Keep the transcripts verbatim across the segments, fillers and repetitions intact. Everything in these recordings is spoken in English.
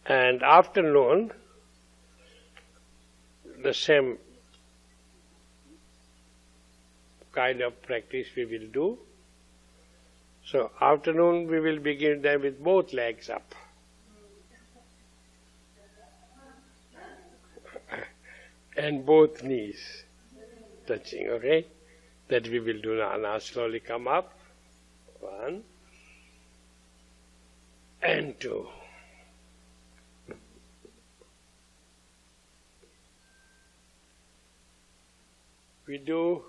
And afternoon, the same kind of practice we will do. So afternoon we will begin then with both legs up. And both knees touching, okay? That we will do now. Now slowly come up. One and two. We do,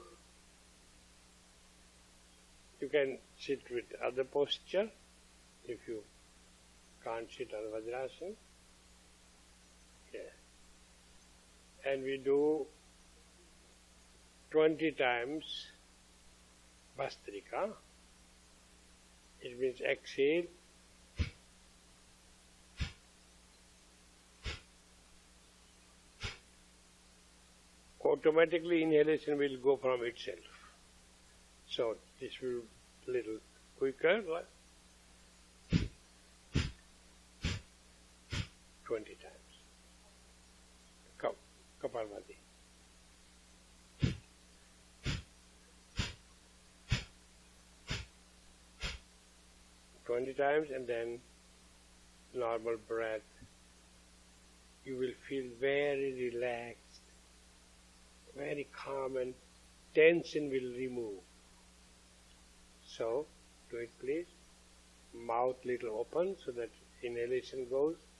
you can sit with other posture if you can't sit on Vajrasana. Yeah. And we do twenty times Bhastrika. It means exhale. Automatically inhalation will go from itself. So this will be a little quicker. twenty times. Come, Kapalbhati. twenty times and then normal breath. You will feel very relaxed, very calm, and tension will remove. So, do it please. Mouth little open so that inhalation goes.